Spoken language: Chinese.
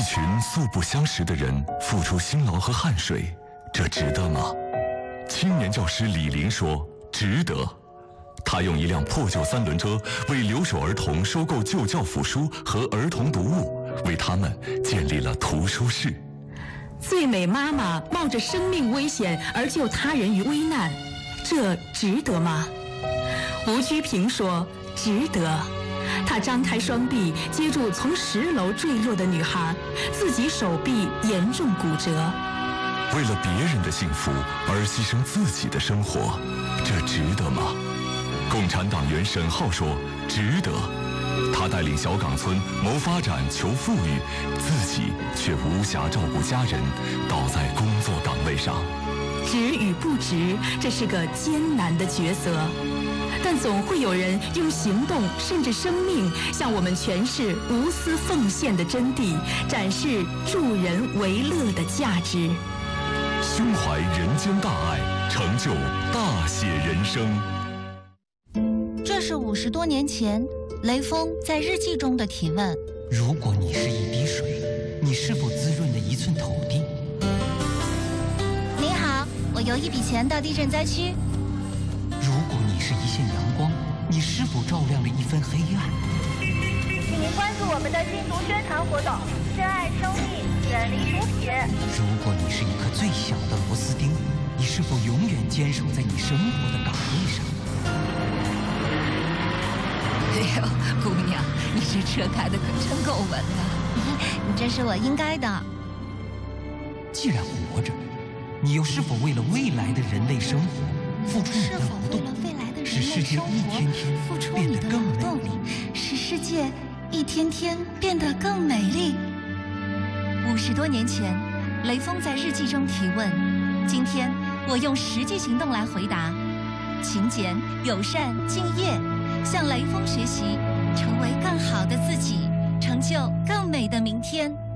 群素不相识的人付出辛劳和汗水，这值得吗？青年教师李林说：“值得。”他用一辆破旧三轮车为留守儿童收购旧教辅书和儿童读物，为他们建立了图书室。 最美妈妈冒着生命危险而救他人于危难，这值得吗？吴居平说：“值得。”他张开双臂接住从10楼坠落的女孩，自己手臂严重骨折。 为了别人的幸福而牺牲自己的生活，这值得吗？共产党员沈浩说：“值得。”他带领小岗村谋发展求富裕，自己却无暇照顾家人，倒在工作岗位上。 值与不值，这是个艰难的抉择，但总会有人用行动甚至生命向我们诠释无私奉献的真谛，展示助人为乐的价值。 胸怀人间大爱，成就大写人生。 这是50多年前雷锋在日记中的提问： 如果你是一滴水，你是否滋润了一寸土地？ 您好，我邮一笔钱到地震灾区。 如果你是一线阳光，你是否照亮了一分黑暗？ 请您关注我们的禁毒宣传活动，珍爱生命，远离毒品。 如果你是一颗最小的螺丝钉，你是否永远坚守在你生活的岗位上？ 哎呦，姑娘，你这车开得可真够稳的。这是我应该的。 既然活着，你又是否为了未来的人类生活付出你的劳动，使世界一天天变得更美丽， 使世界一天天变得更美丽？50多年前，雷锋在日记中提问，今天我用实际行动来回答：勤俭、友善、敬业，向雷锋学习，成为更好的自己，成就更美的明天。